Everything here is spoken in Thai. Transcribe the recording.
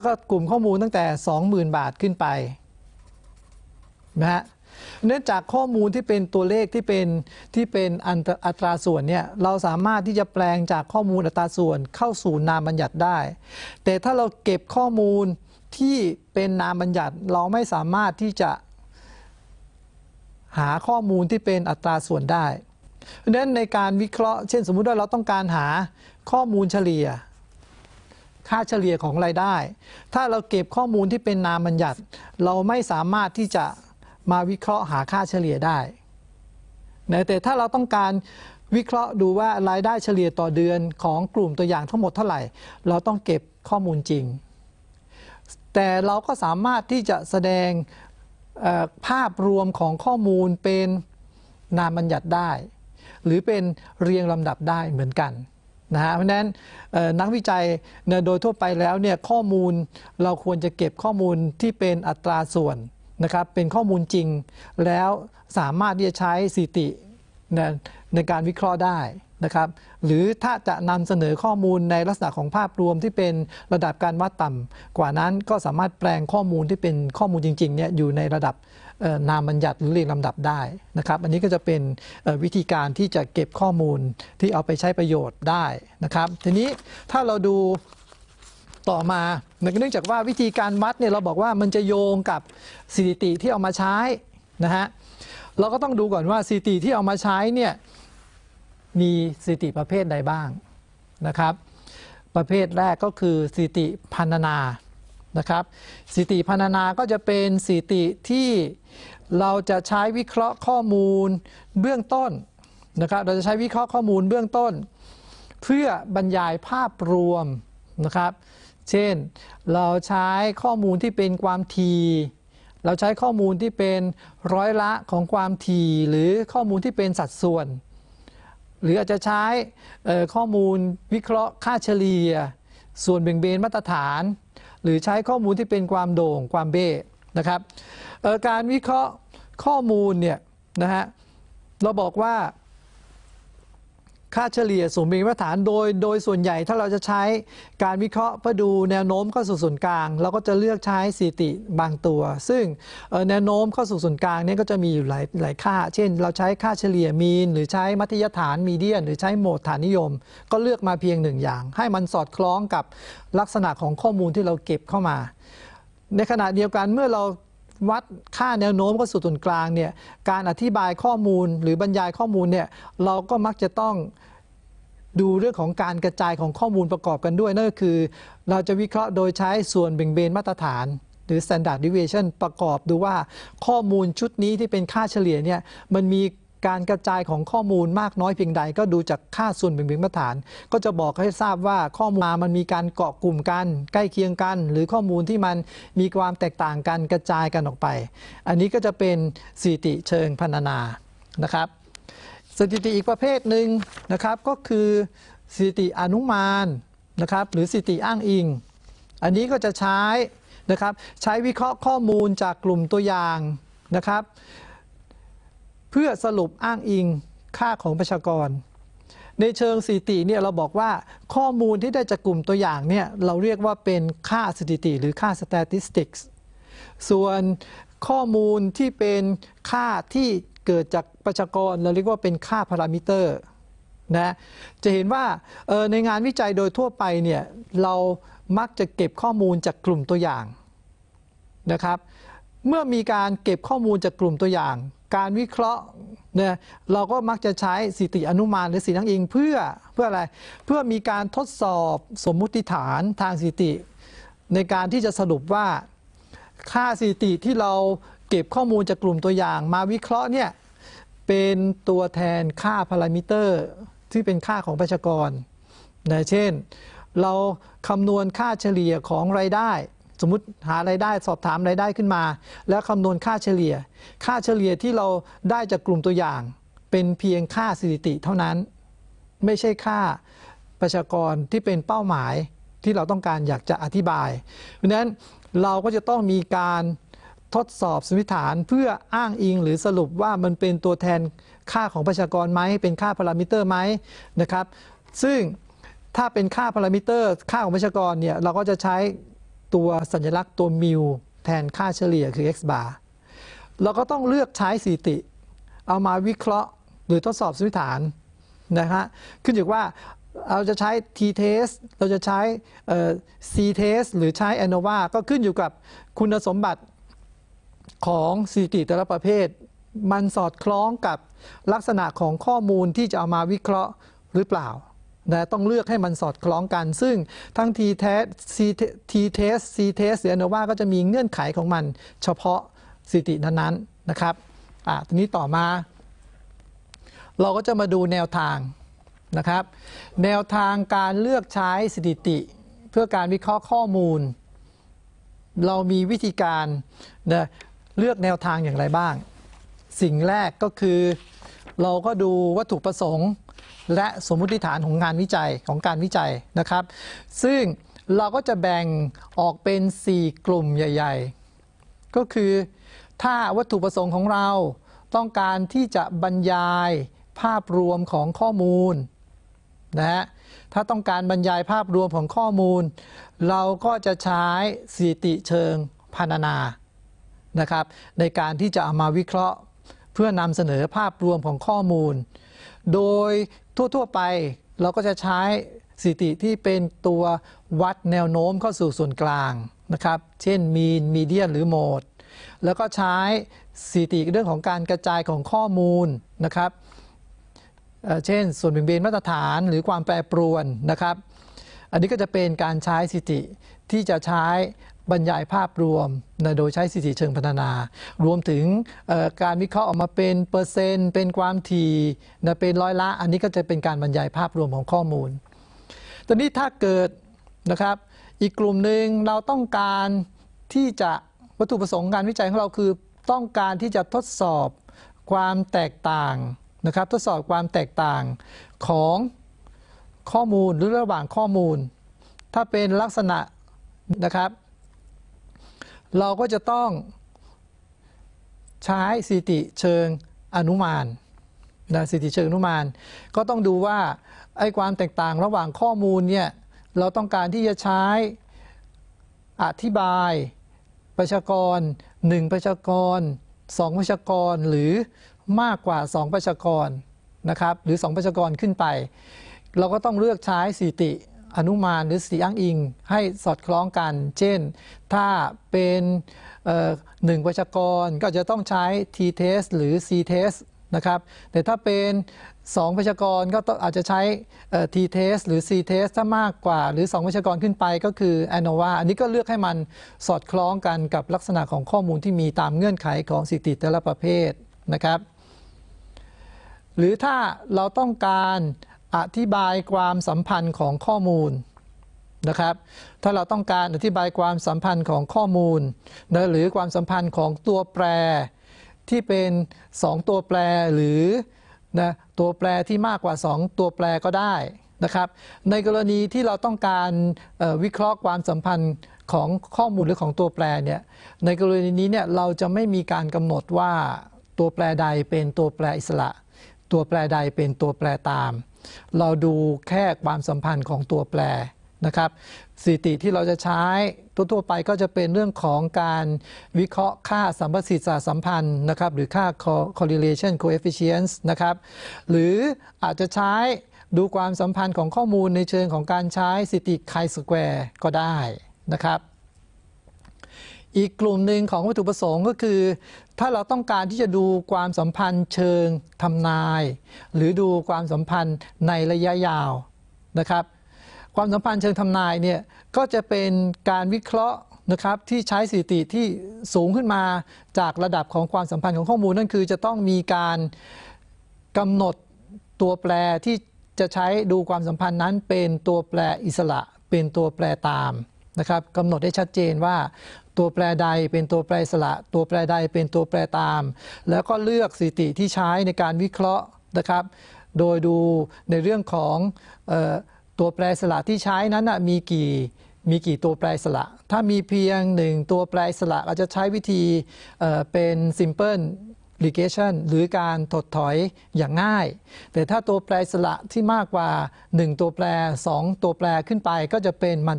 ก็กลุ่มข้อมูลตั้งแต่ 20,000 บาทขึ้นไปนะฮะเนื่องจากข้อมูลที่เป็นตัวเลขที่เป็นอัตราส่วนเนี่ยเราสามารถที่จะแปลงจากข้อมูลอัตราส่วนเข้าสู่นามบัญญัติได้แต่ถ้าเราเก็บข้อมูลที่เป็นนามบัญญัติเราไม่สามารถที่จะหาข้อมูลที่เป็นอัตราส่วนได้เพราะฉะนั้นในการวิเคราะห์เช่นสมมุติว่าเราต้องการหาข้อมูลเฉลี่ยค่าเฉลี่ยของรายได้ถ้าเราเก็บข้อมูลที่เป็นนามบัญญัติเราไม่สามารถที่จะมาวิเคราะห์หาค่าเฉลี่ยได้นะแต่ถ้าเราต้องการวิเคราะห์ดูว่ารายได้เฉลี่ยต่อเดือนของกลุ่มตัวอย่างทั้งหมดเท่าไหร่เราต้องเก็บข้อมูลจริงแต่เราก็สามารถที่จะแสดงภาพรวมของข้อมูลเป็นนามบัญญัติได้หรือเป็นเรียงลำดับได้เหมือนกันนะฮะเพราะฉะนั้นนักวิจัยโดยทั่วไปแล้วเนี่ยข้อมูลเราควรจะเก็บข้อมูลที่เป็นอัตราส่วนนะครับเป็นข้อมูลจริงแล้วสามารถที่จะใช้สถิติในการวิเคราะห์ได้นะครับหรือถ้าจะนำเสนอข้อมูลในลักษณะของภาพรวมที่เป็นระดับการวัดต่ำกว่านั้นก็สามารถแปลงข้อมูลที่เป็นข้อมูลจริงๆเนี่ยอยู่ในระดับนามบัญญัติหรือเรียงลำดับได้นะครับอันนี้ก็จะเป็นวิธีการที่จะเก็บข้อมูลที่เอาไปใช้ประโยชน์ได้นะครับทีนี้ถ้าเราดูต่อมาเนื่องจากว่าวิธีการวัดเนี่ยเราบอกว่ามันจะโยงกับสถิติที่เอามาใช้นะฮะเราก็ต้องดูก่อนว่าสถิติที่เอามาใช้เนี่ยมีสถิติประเภทใดบ้างนะครับประเภทแรกก็คือสถิติพรรณนานะครับสถิติพรรณนาก็จะเป็นสถิติที่เราจะใช้วิเคราะห์ข้อมูลเบื้องต้นนะครับเราจะใช้วิเคราะห์ข้อมูลเบื้องต้นเพื่อบรรยายภาพรวมนะครับเช่นเราใช้ข้อมูลที่เป็นความถี่เราใช้ข้อมูลที่เป็นร้อยละของความถี่หรือข้อมูลที่เป็นสัดส่วนหรืออาจจะใช้ข้อมูลวิเคราะห์ค่าเฉลี่ยส่วนแบ่งเบนมาตรฐานหรือใช้ข้อมูลที่เป็นความโด่งความเบ้นะครับการวิเคราะห์ข้อมูลเนี่ยนะฮะเราบอกว่าค่าเฉลี่ยส่วนแบ่งมาตรฐานโดยส่วนใหญ่ถ้าเราจะใช้การวิเคราะห์เพื่อดูแนวโน้มเข้าสู่ส่วนกลางเราก็จะเลือกใช้สถิติบางตัวซึ่งแนวโน้มเข้าสู่ส่วนกลางนี้ก็จะมีอยู่หลายค่าเช่นเราใช้ค่าเฉลี่ยมีนหรือใช้มัธยฐานมีเดียนหรือใช้โหมดฐานนิยมก็เลือกมาเพียงหนึ่งอย่างให้มันสอดคล้องกับลักษณะของข้อมูลที่เราเก็บเข้ามาในขณะเดียวกันเมื่อเราวัดค่าแนวโน้มเข้าสู่ส่วนกลางเนี่ยการอธิบายข้อมูลหรือบรรยายข้อมูลเนี่ยเราก็มักจะต้องดูเรื่องของการกระจายของข้อมูลประกอบกันด้วยนั่นก็คือเราจะวิเคราะห์โดยใช้ส่วนแบ่งเบนมาตรฐานหรือ standard deviation ประกอบดูว่าข้อมูลชุดนี้ที่เป็นค่าเฉลี่ยเนี่ยมันมีการกระจายของข้อมูลมากน้อยเพียงใดก็ดูจากค่าส่วนแบ่งเบนมาตรฐานก็จะบอกให้ทราบว่าข้อมูลมันมีการเกาะกลุ่มกันใกล้เคียงกันหรือข้อมูลที่มันมีความแตกต่างกันกระจายกันออกไปอันนี้ก็จะเป็นสถิติเชิงพรรณนานะครับสถิติอีกประเภทหนึ่งนะครับก็คือสถิติอนุมานนะครับหรือสถิติอ้างอิงอันนี้ก็จะใช้นะครับใช้วิเคราะห์ข้อมูลจากกลุ่มตัวอย่างนะครับเพื่อสรุปอ้างอิงค่าของประชากรในเชิงสถิติเนี่ยเราบอกว่าข้อมูลที่ได้จากกลุ่มตัวอย่างเนี่ยเราเรียกว่าเป็นค่าสถิติหรือค่า statistics ส่วนข้อมูลที่เป็นค่าที่เกิดจากประชากรเราเรียกว่าเป็นค่าพารามิเตอร์นะจะเห็นว่าในงานวิจัยโดยทั่วไปเนี่ยเรามักจะเก็บข้อมูลจากกลุ่มตัวอย่างนะครับเมื่อมีการเก็บข้อมูลจากกลุ่มตัวอย่างการวิเคราะห์เนี่ยเราก็มักจะใช้สถิติอนุมานหรือสถิติอ้างอิงเพื่ออะไรเพื่อมีการทดสอบสมมุติฐานทางสถิติในการที่จะสรุปว่าค่าสถิติที่เราเก็บข้อมูลจากกลุ่มตัวอย่างมาวิเคราะห์เนี่ยเป็นตัวแทนค่าพารามิเตอร์ที่เป็นค่าของประชากรนะเช่นเราคำนวณค่าเฉลี่ยของรายได้สมมุติหารายได้สอบถามรายได้ขึ้นมาแล้วคำนวณค่าเฉลี่ยที่เราได้จากกลุ่มตัวอย่างเป็นเพียงค่าสถิติเท่านั้นไม่ใช่ค่าประชากรที่เป็นเป้าหมายที่เราต้องการอยากจะอธิบายเพราะฉะนั้นเราก็จะต้องมีการทดสอบสมมติฐานเพื่ออ้างอิงหรือสรุปว่ามันเป็นตัวแทนค่าของประชากรไหมเป็นค่าพารามิเตอร์ไหมนะครับซึ่งถ้าเป็นค่าพารามิเตอร์ค่าของประชากรเนี่ยเราก็จะใช้ตัวสัญลักษณ์ตัวมิวแทนค่าเฉลี่ยคือ x bar เราก็ต้องเลือกใช้สถิติเอามาวิเคราะห์หรือทดสอบสมมติฐานนะฮะขึ้นอยู่ว่าเราจะใช้ t-test เราจะใช้c-test หรือใช้ ANOVA ก็ขึ้นอยู่กับคุณสมบัติของสถิติแต่ละประเภทมันสอดคล้องกับลักษณะของข้อมูลที่จะเอามาวิเคราะห์หรือเปล่านะต้องเลือกให้มันสอดคล้องกันซึ่งทั้ง t-test t-test c-test หรือ ANOVA ก็จะมีเงื่อนไขของมันเฉพาะสถิตินั้นๆนะครับทีนี้ต่อมาเราก็จะมาดูแนวทางนะครับแนวทางการเลือกใช้สถิติเพื่อการวิเคราะห์ข้อมูลเรามีวิธีการนะเลือกแนวทางอย่างไรบ้างสิ่งแรกก็คือเราก็ดูวัตถุประสงค์และสมมุติฐานของงานวิจัยของการวิจัยนะครับซึ่งเราก็จะแบ่งออกเป็น4กลุ่มใหญ่ๆก็คือถ้าวัตถุประสงค์ของเราต้องการที่จะบรรยายภาพรวมของข้อมูลนะฮะถ้าต้องการบรรยายภาพรวมของข้อมูลเราก็จะใช้สถิติเชิงพรรณนานะครับในการที่จะเอามาวิเคราะห์เพื่อนำเสนอภาพรวมของข้อมูลโดยทั่วๆไปเราก็จะใช้สถิติที่เป็นตัววัดแนวโน้มเข้าสู่ส่วนกลางนะครับเช่น mean median หรือ mode แล้วก็ใช้สถิติเรื่องของการกระจายของข้อมูลนะครับเช่นส่วนแบ่งเบนมาตรฐานหรือความแปรปรวนนะครับอันนี้ก็จะเป็นการใช้สถิติที่จะใช้บรรยายภาพรวมนะโดยใช้สถิติเชิงพรรณนารวมถึงการวิเคราะห์ออกมาเป็นเปอร์เซ็นต์เป็นความถี่นะเป็นร้อยละอันนี้ก็จะเป็นการบรรยายภาพรวมของข้อมูลตอนนี้ถ้าเกิดนะครับอีกกลุ่มหนึ่งเราต้องการที่จะวัตถุประสงค์การวิจัยของเราคือต้องการที่จะทดสอบความแตกต่างนะครับทดสอบความแตกต่างของข้อมูลหรือระหว่างข้อมูลถ้าเป็นลักษณะนะครับเราก็จะต้องใช้สถิติเชิงอนุมานนะสถิติเชิงอนุมานก็ต้องดูว่าไอ้ความแตกต่างระหว่างข้อมูลเนี่ยเราต้องการที่จะใช้อธิบายประชากร1ประชากร2ประชากรหรือมากกว่า2ประชากรนะครับหรือ2ประชากรขึ้นไปเราก็ต้องเลือกใช้สถิติอนุมานหรือสถิติอ้างอิงให้สอดคล้องกันเช่นถ้าเป็น1ประชากรก็จะต้องใช้ t-test หรือ c-test นะครับแต่ถ้าเป็น2ประชากรก็อาจจะใช้t-test หรือ c-test ถ้ามากกว่าหรือ2ประชากรขึ้นไปก็คือ ANOVA อันนี้ก็เลือกให้มันสอดคล้องกันกับลักษณะของข้อมูลที่มีตามเงื่อนไขของสถิติแต่ละประเภทนะครับหรือถ้าเราต้องการอธิบายความสัมพันธ์ของข้อมูลนะครับถ้าเราต้องการอธิบายความสัมพันธ์ของข้อมูลนะหรือความสัมพันธ์ของตัวแปรที่เป็น2ตัวแปรหรือนะตัวแปรที่มากกว่า2ตัวแปรก็ได้นะครับในกรณีที่เราต้องการวิเคราะห์ความสัมพันธ์ของข้อมูลหรือของตัวแปรเนี่ยในกรณีนี้เนี่ยเราจะไม่มีการกำหนดว่าตัวแปรใดเป็นตัวแปรอิสระตัวแปรใดเป็นตัวแปรตามเราดูแค่ความสัมพันธ์ของตัวแปรนะครับสถิติที่เราจะใช้ทั่วๆไปก็จะเป็นเรื่องของการวิเคราะห์ค่าสัมประสิทธิ์สัมพันธ์นะครับหรือค่า correlation coefficients นะครับหรืออาจจะใช้ดูความสัมพันธ์ของข้อมูลในเชิงของการใช้สถิติ chi-square ก็ได้นะครับอีกกลุ่มหนึ่งของวัตถุประสงค์ก็คือถ้าเราต้องการที่จะดูความสัมพันธ์เชิงทำนายหรือดูความสัมพันธ์ในระยะยาวนะครับความสัมพันธ์เชิงทำนายเนี่ยก็จะเป็นการวิเคราะห์นะครับที่ใช้สถิติที่สูงขึ้นมาจากระดับของความสัมพันธ์ของข้อมูลนั่นคือจะต้องมีการกำหนดตัวแปรที่จะใช้ดูความสัมพันธ์นั้นเป็นตัวแปรอิสระเป็นตัวแปรตามนะครับกำหนดได้ชัดเจนว่าตัวแปรใดเป็นตัวแปรอิสระตัวแปรใดเป็นตัวแปรตามแล้วก็เลือกสถิติที่ใช้ในการวิเคราะห์นะครับโดยดูในเรื่องของตัวแปรอิสระที่ใช้นั้นมีกี่ตัวแปรอิสระถ้ามีเพียง1ตัวแปรอิสระเราจะใช้วิธีเป็น simple regression หรือการถดถอยอย่างง่ายแต่ถ้าตัวแปรอิสระที่มากกว่า1ตัวแปร2ตัวแปรขึ้นไปก็จะเป็น